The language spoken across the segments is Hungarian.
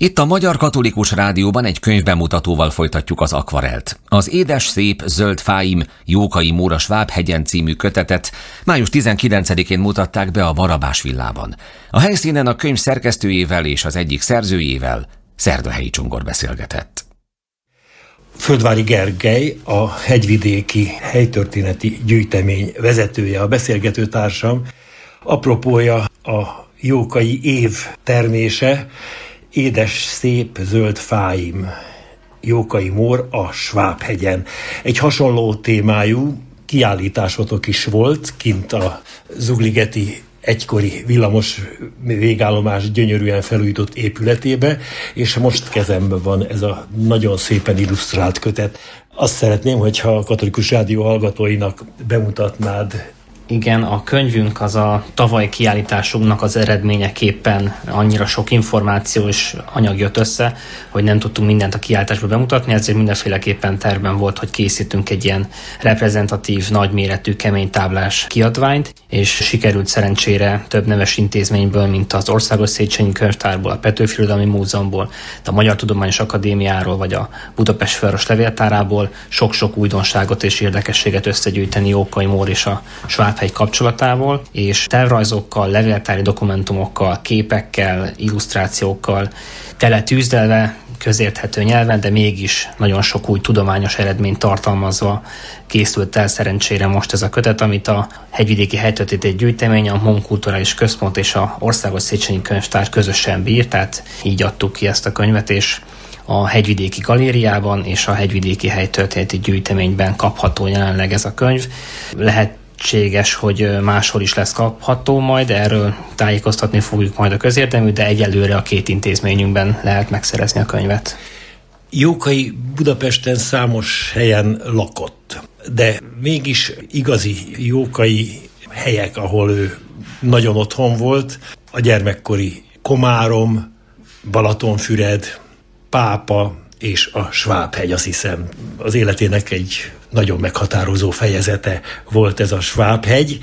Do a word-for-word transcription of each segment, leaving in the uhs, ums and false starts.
Itt a Magyar Katolikus Rádióban egy könyvbemutatóval folytatjuk az akvarelt. Az Édes szép zöld fáim Jókai Mór a Sváb-hegyen című kötetet május tizenkilencedikén mutatták be a Barabás villában. A helyszínen a könyv szerkesztőjével és az egyik szerzőjével, Szerdahelyi Csongor beszélgetett. Földvári Gergely, a Hegyvidéki Helytörténeti Gyűjtemény vezetője, a beszélgetőtársam. Apropója a jókai év termése, Édes szép zöld fáim, Jókai Mór a Sváb-hegyen. Egy hasonló témájú kiállításotok is volt kint a Zugligeti egykori villamos végállomás gyönyörűen felújított épületébe, és most kezemben van ez a nagyon szépen illusztrált kötet. Azt szeretném, hogyha a Katolikus Rádió hallgatóinak bemutatnád. Igen, a könyvünk az a tavalyi kiállításunknak az eredményeképpen annyira sok információ és anyag jött össze, hogy nem tudtunk mindent a kiállításba bemutatni, ezért mindenféleképpen tervben volt, hogy készítünk egy ilyen reprezentatív, nagyméretű, kemény táblás kiadványt, és sikerült szerencsére több neves intézményből, mint az Országos Széchenyi Könyvtárból, a Petőfi Irodalmi Múzeumból, a Magyar Tudományos Akadémiáról, vagy a Budapest Főváros Levéltárából sok-sok újdonságot és érdekességet összegyűjteni Jókai Mór és a Sváb-hegy kapcsolatából, és tervrajzokkal, levéltári dokumentumokkal, képekkel, illusztrációkkal tele tűzdelve, közérthető nyelven, de mégis nagyon sok új tudományos eredményt tartalmazva készült el szerencsére most ez a kötet, amit a Hegyvidéki Helytörténeti Gyűjtemény, a Mon Kulturális Központ és a Országos Széchenyi Könyvtár közösen bír, tehát így adtuk ki ezt a könyvet, és a Hegyvidéki Galériában és a Hegyvidéki Helytörténeti Gyűjteményben kapható jelenleg ez a könyv. Lehet lehetséges, hogy máshol is lesz kapható majd, erről tájékoztatni fogjuk majd a közérdemű, de egyelőre a két intézményünkben lehet megszerezni a könyvet. Jókai Budapesten számos helyen lakott, de mégis igazi jókai helyek, ahol ő nagyon otthon volt, a gyermekkori Komárom, Balatonfüred, Pápa és a Sváb-hegy, azt hiszem, az életének egy nagyon meghatározó fejezete volt ez a Sváb-hegy,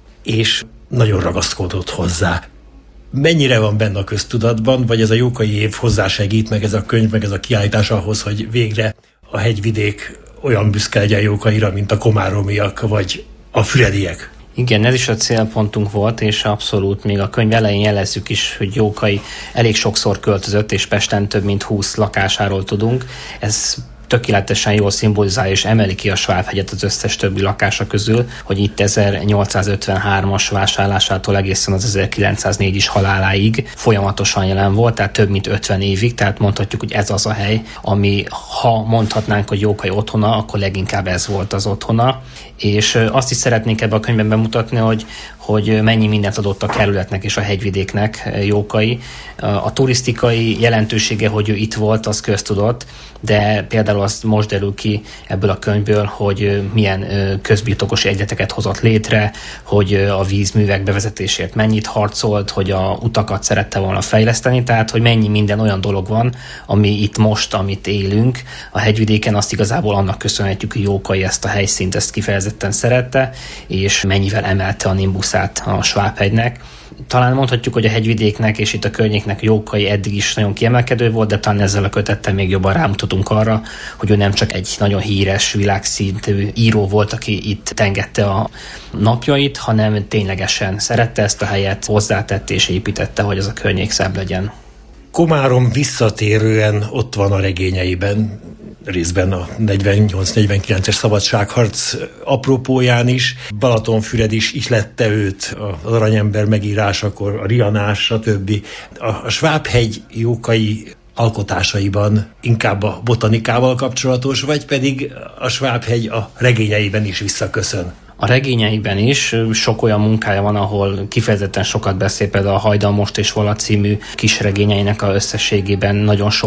és nagyon ragaszkodott hozzá. Mennyire van benne a köztudatban, vagy ez a jókai év hozzásegít, meg ez a könyv, meg ez a kiállítás ahhoz, hogy végre a hegyvidék olyan büszke legyen Jókaira, mint a komáromiak, vagy a fürediek? Igen, ez is a célpontunk volt, és abszolút még a könyv elején jelezzük is, hogy Jókai elég sokszor költözött, és Pesten több mint húsz lakásáról tudunk. Ez tökéletesen jól szimbolizálja és emeli ki a Sváb-hegyet az összes többi lakása közül, hogy itt ezernyolcszázötvenhármas vásárlásától egészen az ezerkilencszáznégy is haláláig folyamatosan jelen volt, tehát több mint ötven évig, tehát mondhatjuk, hogy ez az a hely, ami, ha mondhatnánk, hogy Jókai otthona, akkor leginkább ez volt az otthona. És azt is szeretnénk ebben a könyvben bemutatni, hogy, hogy mennyi mindent adott a kerületnek és a hegyvidéknek Jókai. A turisztikai jelentősége, hogy ő itt volt, az köztudott, de például azt most derül ki ebből a könyvből, hogy milyen közbirtokosi egyleteket hozott létre, hogy a vízművek bevezetésért mennyit harcolt, hogy a utakat szerette volna fejleszteni, tehát hogy mennyi minden olyan dolog van, ami itt most, amit élünk a hegyvidéken, azt igazából annak köszönhetjük, hogy Jókai ezt a helyszínt, ezt kifejezetten szerette, és mennyivel emelte a nimbuszát a Sváb-hegynek. Talán mondhatjuk, hogy a hegyvidéknek és itt a környéknek Jókai eddig is nagyon kiemelkedő volt, de talán ezzel a kötettel még jobban rámutatunk arra, hogy ő nem csak egy nagyon híres, világszintű író volt, aki itt tengette a napjait, hanem ténylegesen szerette ezt a helyet, hozzátette és építette, hogy ez a környék szebb legyen. Komárom visszatérően ott van a regényeiben, részben a negyvennyolc-negyvenkilences szabadságharc apropóján is. Balatonfüred is ihlette őt, az Aranyember megírásakor, a Rianás, stb. A Sváb-hegy jókai alkotásaiban inkább a botanikával kapcsolatos, vagy pedig a Sváb-hegy a regényeiben is visszaköszön? A regényeiben is sok olyan munkája van, ahol kifejezetten sokat beszél, például a Hajdan most és vala című kisregényeinek a összességében nagyon sok